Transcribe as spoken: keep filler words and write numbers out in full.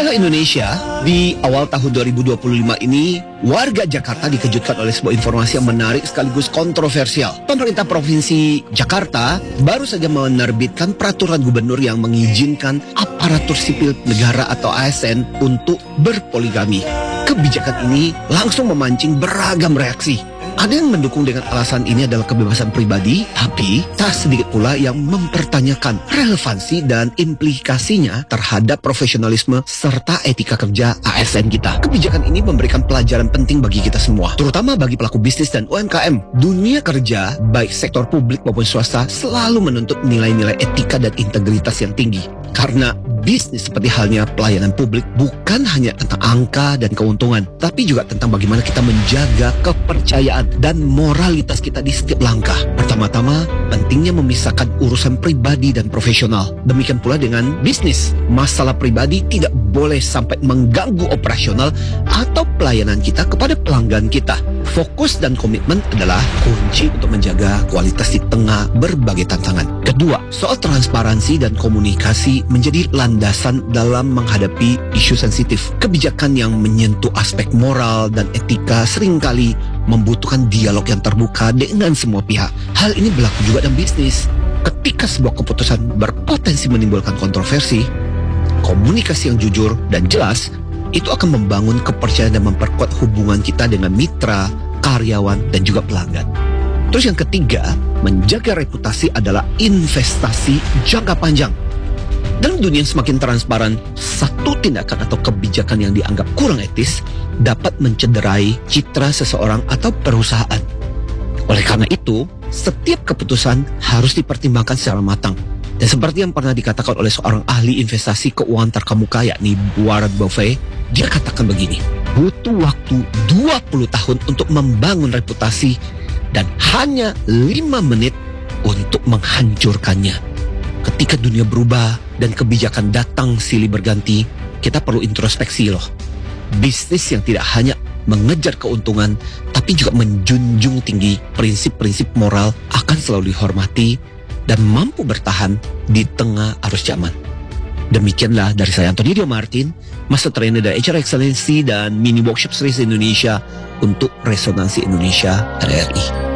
Halo Indonesia, di awal tahun dua ribu dua puluh lima ini, warga Jakarta dikejutkan oleh sebuah informasi yang menarik sekaligus kontroversial. Pemerintah Provinsi Jakarta baru saja menerbitkan peraturan gubernur yang mengizinkan aparatur sipil negara atau A S N untuk berpoligami. Kebijakan ini langsung memancing beragam reaksi. Ada yang mendukung dengan alasan ini adalah kebebasan pribadi, tapi tak sedikit pula yang mempertanyakan relevansi dan implikasinya terhadap profesionalisme serta etika kerja A S N kita. Kebijakan ini memberikan pelajaran penting bagi kita semua, terutama bagi pelaku bisnis dan U M K M. Dunia kerja, baik sektor publik maupun swasta, selalu menuntut nilai-nilai etika dan integritas yang tinggi. Karena bisnis seperti halnya pelayanan publik bukan hanya tentang angka dan keuntungan, tapi juga tentang bagaimana kita menjaga kepercayaan dan moralitas kita di setiap langkah. Pertama-tama, pentingnya memisahkan urusan pribadi dan profesional. Demikian pula dengan bisnis. Masalah pribadi tidak boleh sampai mengganggu operasional atau pelayanan kita kepada pelanggan kita. Fokus dan komitmen adalah kunci untuk menjaga kualitas di tengah berbagai tantangan. Kedua, soal transparansi dan komunikasi menjadi landasan dalam menghadapi isu sensitif. Kebijakan yang menyentuh aspek moral dan etika seringkali membutuhkan dialog yang terbuka dengan semua pihak. Hal ini berlaku juga dalam bisnis. Ketika sebuah keputusan berpotensi menimbulkan kontroversi, komunikasi yang jujur dan jelas itu akan membangun kepercayaan dan memperkuat hubungan kita dengan mitra, karyawan, dan juga pelanggan. Terus yang ketiga, menjaga reputasi adalah investasi jangka panjang. Dalam dunia yang semakin transparan, satu tindakan atau kebijakan yang dianggap kurang etis dapat mencederai citra seseorang atau perusahaan. Oleh karena itu, setiap keputusan harus dipertimbangkan secara matang. Dan seperti yang pernah dikatakan oleh seorang ahli investasi keuangan terkemuka, yakni Warren Buffett, dia katakan begini, butuh waktu dua puluh tahun untuk membangun reputasi dan hanya lima menit untuk menghancurkannya. Ketika dunia berubah dan kebijakan datang silih berganti, kita perlu introspeksi loh. Bisnis yang tidak hanya mengejar keuntungan, tapi juga menjunjung tinggi prinsip-prinsip moral akan selalu dihormati dan mampu bertahan di tengah arus zaman. Demikianlah dari saya, Antonio Martin, Master Trainer dari H R Excellency dan Mini Workshop Series Indonesia untuk Resonansi Indonesia R R I.